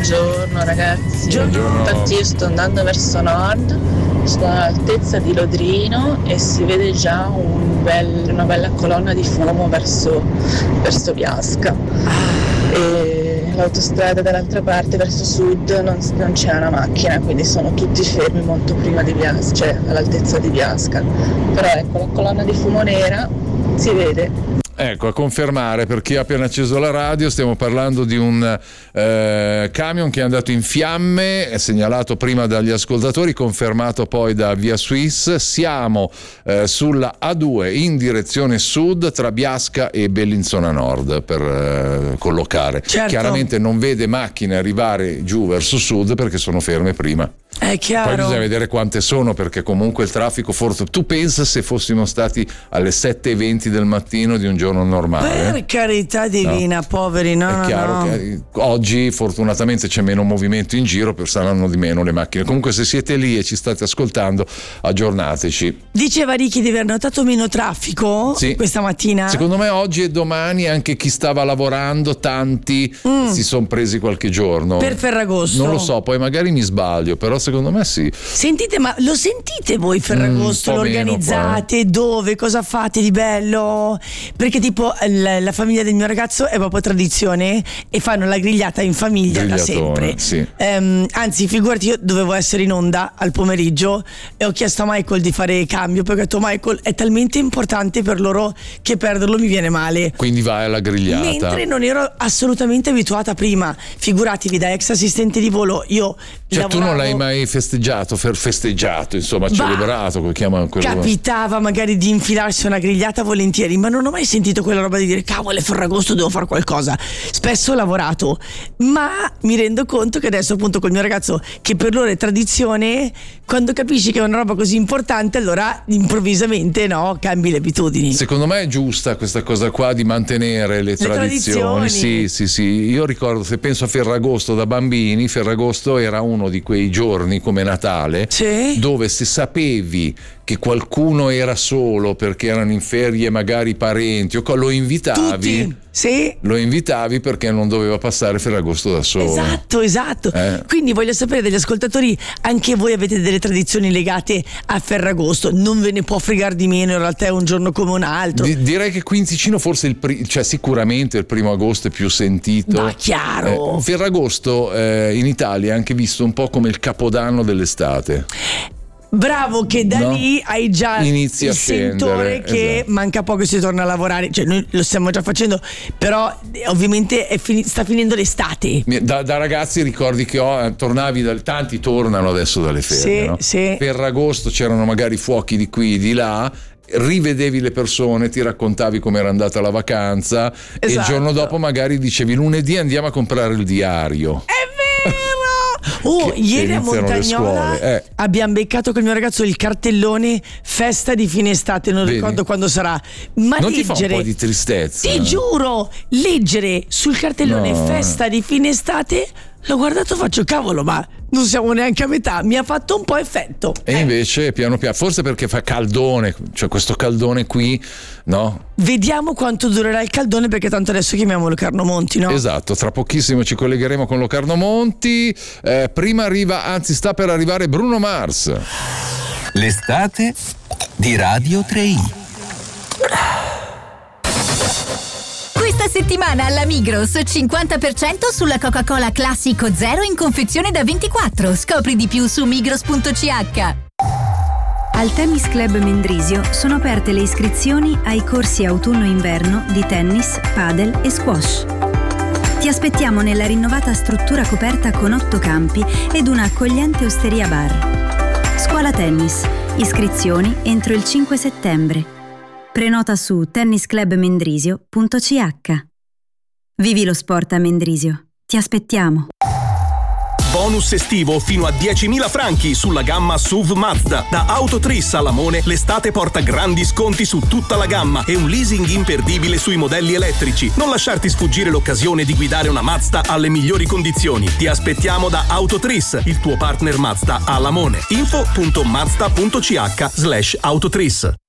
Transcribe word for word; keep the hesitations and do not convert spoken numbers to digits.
Buongiorno ragazzi. Buongiorno. Infatti io sto andando verso nord, sto all'altezza di Lodrino e si vede già un bel, una bella colonna di fumo verso, verso Biasca. E l'autostrada dall'altra parte verso sud non, non c'è una macchina, quindi sono tutti fermi molto prima di Biasca, cioè all'altezza di Biasca. Però ecco, la colonna di fumo nera si vede. Ecco, a confermare, per chi ha appena acceso la radio, stiamo parlando di un eh, camion che è andato in fiamme, è segnalato prima dagli ascoltatori, confermato poi da Via Suisse. Siamo eh, sulla A due in direzione sud tra Biasca e Bellinzona Nord per eh, collocare. Certo. Chiaramente non vede macchine arrivare giù verso sud perché sono ferme prima. È chiaro. Poi bisogna vedere quante sono, perché comunque il traffico forse... Tu pensa se fossimo stati alle sette e venti del mattino di un giorno normale? Per carità divina, no. poveri, no, È chiaro no. che oggi fortunatamente c'è meno movimento in giro, per saranno di meno le macchine. Comunque se siete lì e ci state ascoltando, aggiornateci. Diceva Ricky di aver notato meno traffico sì. questa mattina. Secondo me oggi e domani anche chi stava lavorando, tanti mm. si sono presi qualche giorno. Per Ferragosto. Non lo so, poi magari mi sbaglio, però secondo me sì. Sentite, ma lo sentite voi Ferragosto? Mm, lo organizzate? Dove? Cosa fate di bello? Perché tipo la, la famiglia del mio ragazzo è proprio tradizione e fanno la grigliata in famiglia da sempre. Sì. Um, anzi, figurati, io dovevo essere in onda al pomeriggio e ho chiesto a Michael di fare cambio perché ho detto Michael è talmente importante per loro che perderlo mi viene male. Quindi vai alla grigliata. Mentre non ero assolutamente abituata prima. Figuratevi, da ex assistente di volo io cioè lavoravo... tu non l'hai mai festeggiato, festeggiato insomma, bah, celebrato, come chiamano quello? Capitava magari di infilarsi una grigliata volentieri, ma non ho mai sentito quella roba di dire cavolo è Ferragosto, devo fare qualcosa. Spesso ho lavorato, ma mi rendo conto che adesso appunto col mio ragazzo, che per loro è tradizione, quando capisci che è una roba così importante allora improvvisamente no, cambi le abitudini. Secondo me è giusta questa cosa qua di mantenere le, le tradizioni. tradizioni sì sì sì io ricordo, se penso a Ferragosto da bambini, Ferragosto era uno di quei giorni come Natale sì. dove se sapevi che qualcuno era solo perché erano in ferie magari parenti o lo invitavi. Tutti. Sì. Lo invitavi perché non doveva passare Ferragosto da solo. Esatto, esatto. Eh. Quindi voglio sapere dagli ascoltatori, anche voi avete delle tradizioni legate a Ferragosto? Non ve ne può fregare di meno, in realtà è un giorno come un altro. Di- direi che qui in Ticino forse il pri- cioè sicuramente il primo agosto è più sentito. Ma chiaro. Eh, Ferragosto eh, in Italia è anche visto un po' come il capodanno dell'estate. Bravo, che da no? lì hai già Inizi il a sentore scendere, che esatto. manca poco e si torna a lavorare, cioè noi lo stiamo già facendo, però eh, ovviamente è fini- sta finendo l'estate. Da, da ragazzi ricordi che oh, tornavi dal, tanti tornano adesso dalle ferie, sì, no? sì. Ferragosto c'erano magari fuochi di qui di là, rivedevi le persone, ti raccontavi com'era andata la vacanza, esatto. E il giorno dopo magari dicevi lunedì andiamo a comprare il diario. È vero! Oh, Che ieri a iniziano le Montagnola scuole, eh. abbiamo beccato con il mio ragazzo il cartellone festa di fine estate, non Vedi? ricordo quando sarà, ma non leggere, ti fa un po' di tristezza? ti giuro, leggere sul cartellone No. festa di fine estate, l'ho guardato e faccio cavolo, ma non siamo neanche a metà, mi ha fatto un po' effetto. E Eh. invece piano piano, forse perché fa caldone, cioè questo caldone qui, no? Vediamo quanto durerà il caldone, perché tanto adesso chiamiamolo Carnomonti, no? Esatto, tra pochissimo ci collegheremo con Locarno Monti. Eh, prima arriva, anzi sta per arrivare Bruno Mars. L'estate di Radio tre i. Questa settimana alla Migros cinquanta per cento sulla Coca-Cola Classico Zero in confezione da ventiquattro. Scopri di più su migros punto c h. Al Tennis Club Mendrisio sono aperte le iscrizioni ai corsi autunno-inverno di tennis, padel e squash. Ti aspettiamo nella rinnovata struttura coperta con otto campi ed una accogliente osteria bar. Scuola tennis. Iscrizioni entro il cinque settembre. Prenota su tennis club mendrisio punto c h. Vivi lo sport a Mendrisio. Ti aspettiamo. Bonus estivo fino a diecimila franchi sulla gamma S U V Mazda. Da Autotris a Lamone l'estate porta grandi sconti su tutta la gamma e un leasing imperdibile sui modelli elettrici. Non lasciarti sfuggire l'occasione di guidare una Mazda alle migliori condizioni. Ti aspettiamo da Autotris, il tuo partner Mazda a Lamone. info punto mazda punto c h slash Autotris.